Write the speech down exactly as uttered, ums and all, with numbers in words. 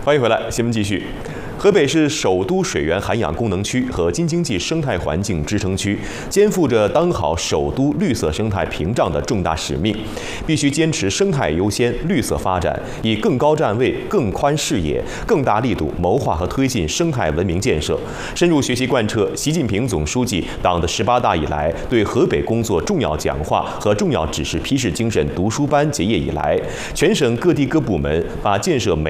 欢迎回来，新闻继续。河北是首都水源涵养功能区和京津冀生态环境支撑区，肩负着当好首都绿色生态屏障的重大使命，必须坚持生态优先、绿色发展，以更高站位、更宽视野、更大力度谋划和推进生态文明建设，深入学习贯彻习近平总书记党的十八大以来对河北工作重要讲话和重要指示批示精神读书班结业以来，全省各地各部门把建设美